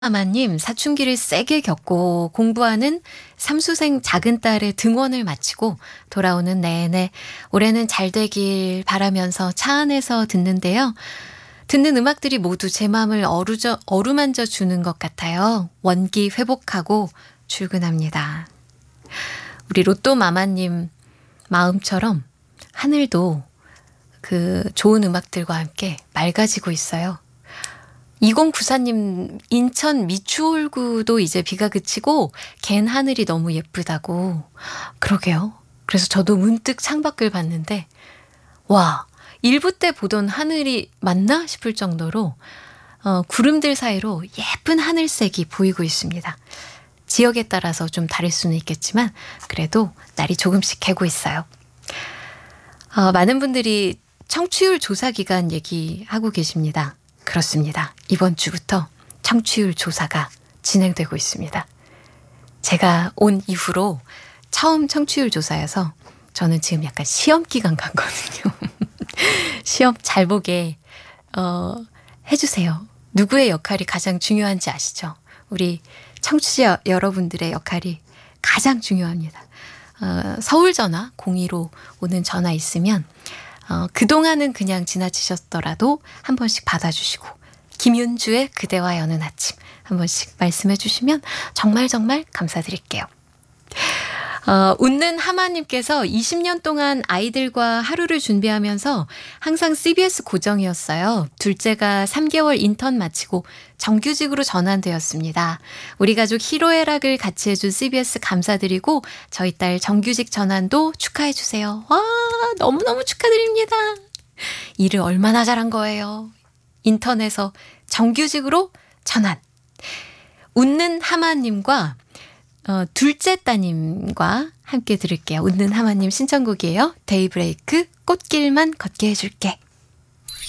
아마님, 사춘기를 세게 겪고 공부하는 삼수생 작은 딸의 등원을 마치고 돌아오는 내내 올해는 잘 되길 바라면서 차 안에서 듣는데요. 듣는 음악들이 모두 제 마음을 어루만져 주는 것 같아요. 원기 회복하고 출근합니다. 우리 로또 마마님 마음처럼 하늘도 그 좋은 음악들과 함께 맑아지고 있어요. 2094님, 인천 미추홀구도 이제 비가 그치고 갠 하늘이 너무 예쁘다고. 그러게요. 그래서 저도 문득 창밖을 봤는데 와, 일부 때 보던 하늘이 맞나 싶을 정도로 구름들 사이로 예쁜 하늘색이 보이고 있습니다. 지역에 따라서 좀 다를 수는 있겠지만 그래도 날이 조금씩 개고 있어요. 많은 분들이 청취율 조사 기간 얘기하고 계십니다. 그렇습니다. 이번 주부터 청취율 조사가 진행되고 있습니다. 제가 온 이후로 처음 청취율 조사여서 저는 지금 약간 시험 기간 같거든요. 시험 잘 보게 해주세요. 누구의 역할이 가장 중요한지 아시죠? 우리 청취자 여러분들의 역할이 가장 중요합니다. 서울 전화 02로 오는 전화 있으면 그동안은 그냥 지나치셨더라도 한 번씩 받아주시고 김윤주의 그대와 여는 아침 한 번씩 말씀해 주시면 정말 감사드릴게요. 웃는 하마님께서 20년 동안 아이들과 하루를 준비하면서 항상 CBS 고정이었어요. 둘째가 3개월 인턴 마치고 정규직으로 전환되었습니다. 우리 가족 희로애락을 같이 해준 CBS 감사드리고 저희 딸 정규직 전환도 축하해 주세요. 와, 너무너무 축하드립니다. 일을 얼마나 잘한 거예요. 인턴에서 정규직으로 전환. 웃는 하마님과 둘째 따님과 함께 들을게요. 웃는 하마님 신청곡이에요. 데이브레이크 꽃길만 걷게 해줄게.